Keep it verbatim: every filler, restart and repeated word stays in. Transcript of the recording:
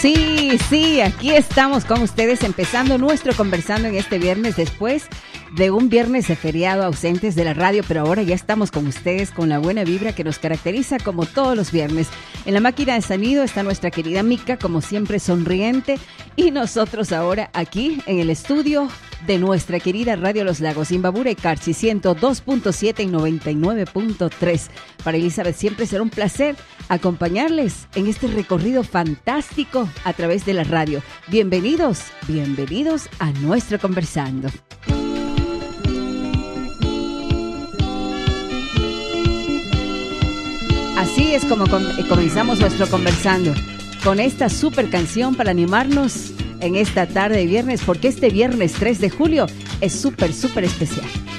Sí, sí, aquí estamos con ustedes empezando nuestro Conversando en este viernes después de un viernes de feriado ausentes de la radio, pero ahora ya estamos con ustedes con la buena vibra que nos caracteriza como todos los viernes. En la máquina de sonido está nuestra querida Mica, como siempre sonriente, y nosotros ahora aquí en el estudio de nuestra querida Radio Los Lagos, Imbabura y Carchi, ciento dos punto siete y noventa y nueve punto tres. Para Elizabeth siempre será un placer acompañarles en este recorrido fantástico a través de la radio. Bienvenidos, bienvenidos a nuestro Conversando. Así es como com- comenzamos nuestro Conversando, con esta super canción para animarnos en esta tarde de viernes, porque este viernes tres de julio es súper, súper especial.